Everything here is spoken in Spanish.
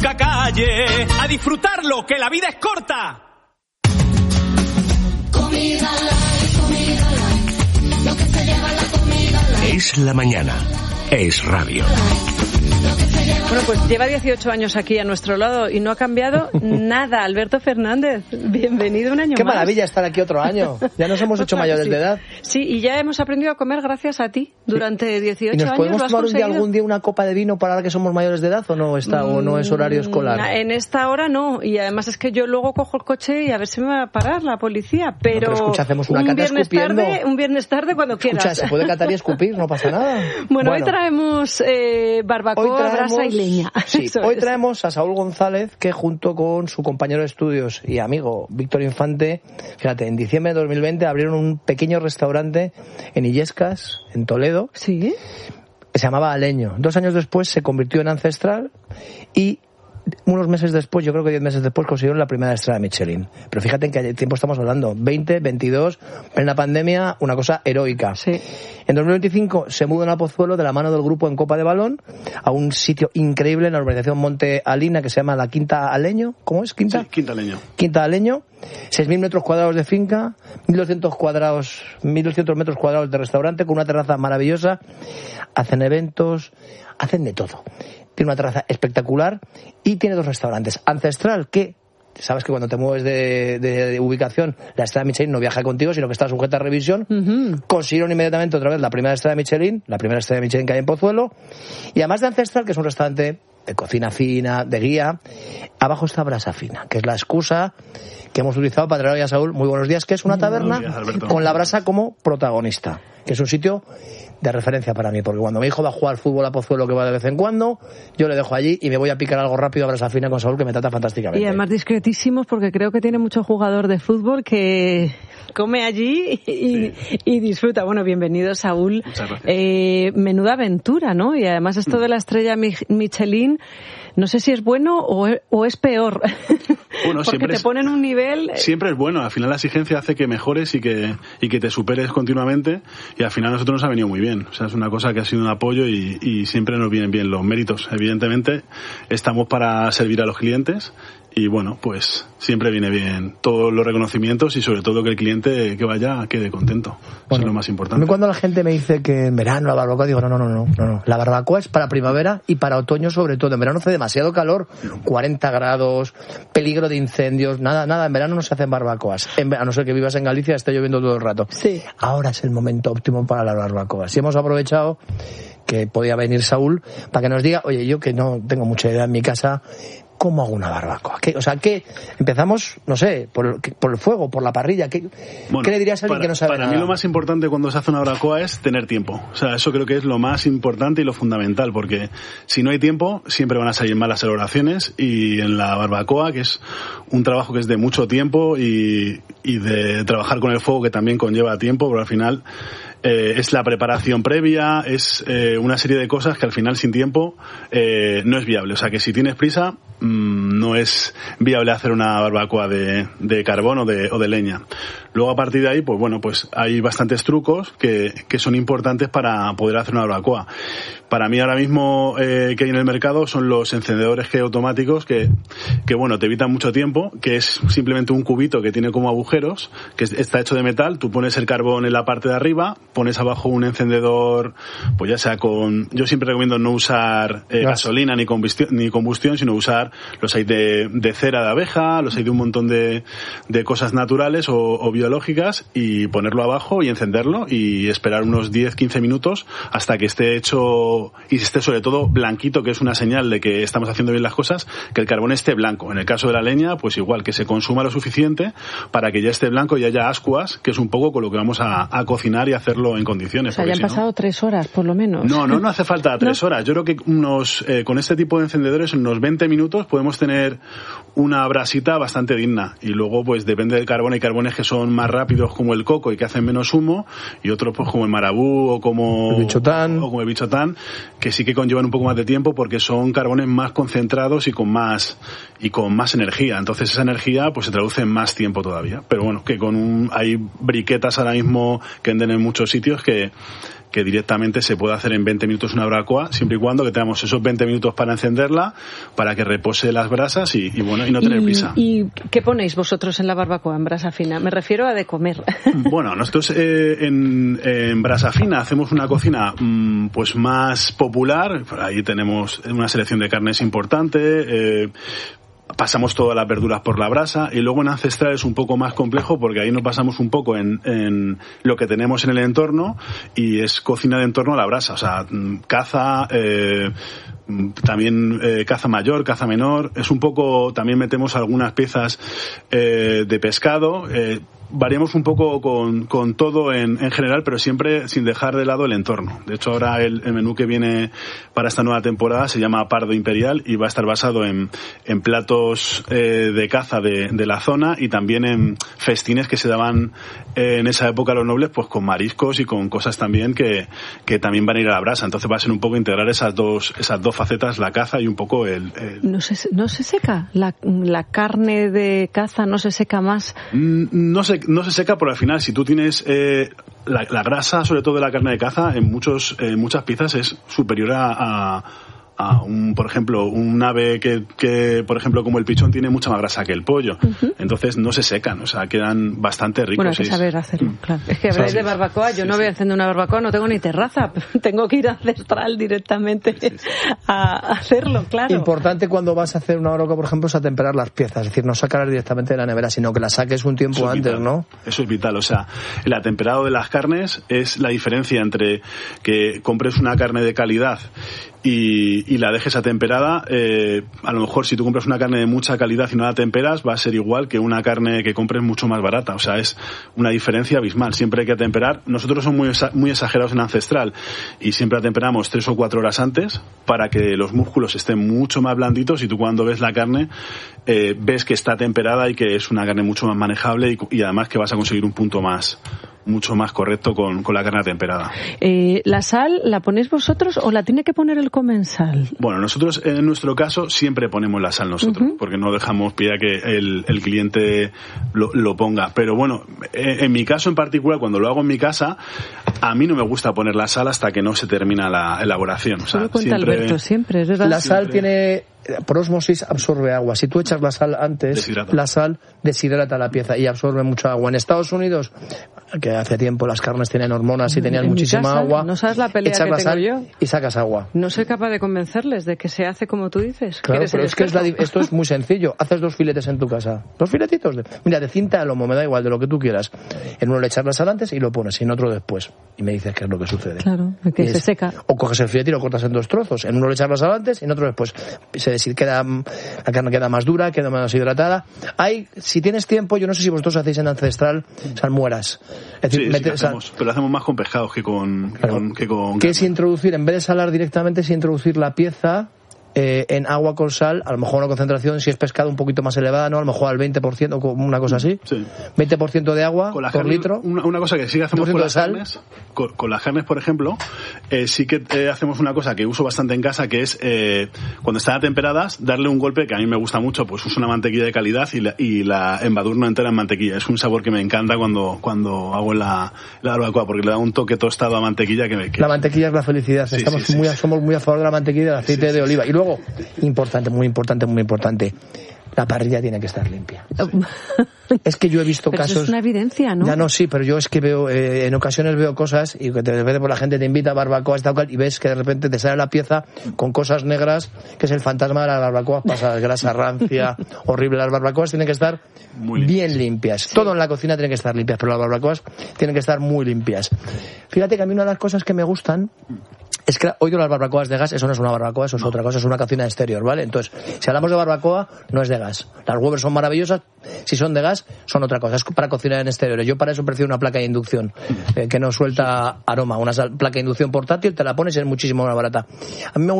Calle, a disfrutarlo, que la vida es corta. Comida light, lo que se lleva la comida light. Es la mañana, es radio. Bueno, pues lleva 18 años aquí a nuestro lado y no ha cambiado nada. Alberto Fernández, bienvenido un año más. Qué maravilla estar aquí otro año. Ya nos hemos hecho mayores de edad. Sí, y ya hemos aprendido a comer gracias a ti durante 18 años. ¿Y nos podemos tomar algún día una copa de vino para ahora que somos mayores de edad o no o no es horario escolar? En esta hora no, y además es que yo luego cojo el coche y a ver si me va a parar la policía, pero escucha, hacemos una cata escupiendo. Un viernes tarde cuando quieras. Escucha, se puede catar y escupir, no pasa nada. Bueno, hoy traemos barbacoa, brasa y leña. Sí, hoy traemos a Saúl González, que junto con su compañero de estudios y amigo Víctor Infante, fíjate, en diciembre de 2020 abrieron un pequeño restaurante en Illescas, en Toledo. Sí. Que se llamaba Aleño. 2 años después se convirtió en Ancestral y unos meses después, yo creo que 10 meses después, consiguieron la primera estrella Michelin. Pero fíjate en qué tiempo estamos hablando. 20, 22, en la pandemia, una cosa heroica. Sí. En 2025 se mudan a Pozuelo de la mano del grupo en Copa de Balón a un sitio increíble en la urbanización Monte Alina que se llama la Quinta Aleño. ¿Cómo es? ¿Quinta? Sí, Quinta Aleño. Quinta Aleño. 6.000 metros cuadrados de finca, 1.200 metros cuadrados de restaurante con una terraza maravillosa. Hacen eventos, hacen de todo. Tiene una terraza espectacular y tiene 2 restaurantes. Ancestral, que sabes que cuando te mueves de ubicación, la estrella Michelin no viaja contigo, sino que está sujeta a revisión. Consiguieron inmediatamente otra vez la primera estrella Michelin que hay en Pozuelo. Y además de Ancestral, que es un restaurante de cocina fina, de guía, abajo está Brasa Fina, que es la excusa que hemos utilizado para traer hoy a Saúl. Muy buenos días, que es una taberna con la brasa como protagonista, que es un sitio de referencia para mí, porque cuando mi hijo va a jugar fútbol a Pozuelo, que va de vez en cuando, yo le dejo allí y me voy a picar algo rápido a Brasa Fina con Saúl, que me trata fantásticamente. Y además discretísimos, porque creo que tiene mucho jugador de fútbol que come allí y disfruta. Bueno, bienvenido, Saúl. Muchas gracias. Menuda aventura, ¿no? Y además esto de la estrella Michelin, no sé si es bueno o es peor. Bueno, porque te ponen un nivel... Siempre es bueno. Al final la exigencia hace que mejores y que te superes continuamente, y al final a nosotros nos ha venido muy bien. O sea, es una cosa que ha sido un apoyo y siempre nos vienen bien los méritos. Evidentemente estamos para servir a los clientes y bueno, pues siempre viene bien todos los reconocimientos y sobre todo que el cliente que vaya quede contento. Bueno, eso es lo más importante. A mí cuando la gente me dice que en verano la barbacoa, digo no. La barbacoa es para primavera y para otoño sobre todo. En verano hace demasiado calor, 40 grados, peligro de incendios, nada. En verano no se hacen barbacoas. A no ser que vivas en Galicia, esté lloviendo todo el rato. Sí. Ahora es el momento óptimo para las barbacoas. Y hemos aprovechado que podía venir Saúl para que nos diga, oye, yo que no tengo mucha idea en mi casa, ¿cómo hago una barbacoa? ¿Qué empezamos, no sé, por el fuego, por la parrilla? ¿Qué le dirías a alguien que no sabe nada? Para mí lo más importante cuando se hace una barbacoa es tener tiempo. O sea, eso creo que es lo más importante y lo fundamental, porque si no hay tiempo, siempre van a salir mal las elaboraciones, y en la barbacoa, que es un trabajo que es de mucho tiempo y de trabajar con el fuego, que también conlleva tiempo, pero al final es la preparación previa, es una serie de cosas que al final sin tiempo no es viable. O sea, que si tienes prisa no es viable hacer una barbacoa de carbón o de leña. Luego a partir de ahí, pues bueno, pues hay bastantes trucos que son importantes para poder hacer una barbacoa. Para mí ahora mismo que hay en el mercado son los encendedores automáticos que bueno, te evitan mucho tiempo, que es simplemente un cubito que tiene como agujeros, que está hecho de metal. Tú pones el carbón en la parte de arriba, pones abajo un encendedor, pues ya sea yo siempre recomiendo no usar gasolina ni combustión, sino usar los hay de cera de abeja, los hay de un montón de cosas naturales o biológicas, y ponerlo abajo y encenderlo y esperar unos 10-15 minutos hasta que esté hecho y esté sobre todo blanquito, que es una señal de que estamos haciendo bien las cosas, que el carbón esté blanco. En el caso de la leña, pues igual, que se consuma lo suficiente para que ya esté blanco y haya ascuas, que es un poco con lo que vamos a cocinar y hacerlo en condiciones. O sea, ya han pasado 3 horas, por lo menos. No hace falta 3 horas. Yo creo que con este tipo de encendedores, en unos 20 minutos podemos tener una brasita bastante digna. Y luego, pues depende del carbón. Hay carbones que son más rápidos, como el coco, y que hacen menos humo, y otros pues como el marabú o como el bichotán, que sí que conllevan un poco más de tiempo porque son carbones más concentrados y con más energía. Entonces esa energía pues se traduce en más tiempo todavía. Pero bueno, que hay briquetas ahora mismo que venden en muchos sitios que que directamente se puede hacer en 20 minutos una barbacoa, siempre y cuando que tengamos esos 20 minutos para encenderla, para que repose las brasas y no tener prisa. ¿Y qué ponéis vosotros en la barbacoa, en brasa fina? Me refiero a de comer. Bueno, nosotros en brasa fina hacemos una cocina pues más popular. Ahí tenemos una selección de carnes importante. Pasamos todas las verduras por la brasa, y luego en ancestral es un poco más complejo porque ahí nos basamos un poco en lo que tenemos en el entorno, y es cocina de entorno a la brasa, o sea, caza, también caza mayor, caza menor, es un poco, también metemos algunas piezas de pescado, variamos un poco con todo en general, pero siempre sin dejar de lado el entorno. De hecho, ahora el menú que viene para esta nueva temporada se llama Pardo Imperial y va a estar basado en platos de caza de la zona, y también en festines que se daban en esa época a los nobles, pues con mariscos y con cosas también que también van a ir a la brasa. Entonces va a ser un poco integrar esas dos facetas, la caza y un poco el... ¿No se seca? ¿La carne de caza no se seca más? No se seca, pero al final, si tú tienes la grasa, sobre todo de la carne de caza, en muchas piezas es superior a por ejemplo, un ave que, por ejemplo, como el pichón, tiene mucha más grasa que el pollo. Uh-huh. Entonces no se secan, o sea, quedan bastante ricos. Bueno, hay que saber hacerlo, claro. Es que habláis de barbacoa, yo no voy a encender una barbacoa, no tengo ni terraza, tengo que ir a ancestral directamente a hacerlo, claro. Importante cuando vas a hacer una barbacoa, por ejemplo, es atemperar las piezas, es decir, no sacarlas directamente de la nevera, sino que las saques un tiempo antes, vital, ¿no? Eso es vital, o sea, el atemperado de las carnes es la diferencia entre que compres una carne de calidad y la dejes atemperada. A lo mejor si tú compras una carne de mucha calidad y no la atemperas, va a ser igual que una carne que compres mucho más barata. O sea, es una diferencia abismal. Siempre hay que atemperar. Nosotros somos muy exagerados en ancestral y siempre atemperamos 3 o 4 horas antes para que los músculos estén mucho más blanditos, y tú cuando ves la carne ves que está temperada y que es una carne mucho más manejable, y además que vas a conseguir un punto mucho más correcto con la carne temperada. ¿La sal la ponéis vosotros o la tiene que poner el comensal? Bueno, nosotros en nuestro caso siempre ponemos la sal nosotros, uh-huh, porque no dejamos pie a que el cliente lo ponga. Pero bueno, en mi caso en particular, cuando lo hago en mi casa, a mí no me gusta poner la sal hasta que no se termina la elaboración. O sea, cuenta Alberto, siempre, es verdad. La sal tiene... Por osmosis absorbe agua. Si tú echas la sal antes, la sal deshidrata la pieza y absorbe mucha agua. En Estados Unidos, que hace tiempo las carnes tienen hormonas y tenían muchísima agua, no sabes la pelea echas que la tengo sal yo. Y sacas agua. No soy capaz de convencerles de que se hace como tú dices. Claro, pero es que esto es muy sencillo. Haces 2 filetes en tu casa. 2 filetitos de cinta a lomo, me da igual, de lo que tú quieras. En uno le echas la sal antes y lo pones, y en otro después. Y me dices qué es lo que sucede. Claro, que se seca. O coges el filete y lo cortas en 2 trozos. En uno le echas la sal antes y en otro después. La carne queda más dura, queda más hidratada. Si tienes tiempo, yo no sé si vosotros hacéis en ancestral salmueras. Es decir, pero lo hacemos más con pescados que con que es introducir, en vez de salar directamente, es introducir la pieza en agua con sal, a lo mejor una concentración, si es pescado, un poquito más elevada, ¿no? A lo mejor al 20%, o una cosa así. Sí. 20% de agua por litro. Una cosa que sí que hacemos con las carnes, con las carnes, por ejemplo, sí que hacemos una cosa que uso bastante en casa, que es cuando están atemperadas, darle un golpe que a mí me gusta mucho. Pues uso una mantequilla de calidad y la embadurno entera en mantequilla. Es un sabor que me encanta cuando hago la barbacoa, porque le da un toque tostado a mantequilla que la mantequilla es la felicidad. Somos muy a favor de la mantequilla y del aceite de oliva. Y luego, muy importante, la parrilla tiene que estar limpia. Es que yo he visto pero casos... Eso es una evidencia, ¿no? Ya no, sí, pero yo es que veo, en ocasiones veo cosas y que de repente por la gente te invita a barbacoa y ves que de repente te sale la pieza con cosas negras, que es el fantasma de las barbacoas pasadas, grasa rancia, horrible. Las barbacoas tienen que estar bien limpias. Sí. Todo en la cocina tiene que estar limpias, pero las barbacoas tienen que estar muy limpias. Fíjate que a mí una de las cosas que me gustan es que oigo las barbacoas de gas, eso no es una barbacoa, eso es otra cosa, es una cocina exterior, ¿vale? Entonces, si hablamos de barbacoa, no es de gas. Las Weber son maravillosas, si son de gas, son otra cosa, es para cocinar en exteriores. Yo para eso prefiero una placa de inducción, que no suelta aroma. Una placa de inducción portátil, te la pones y es muchísimo más barata. A mí me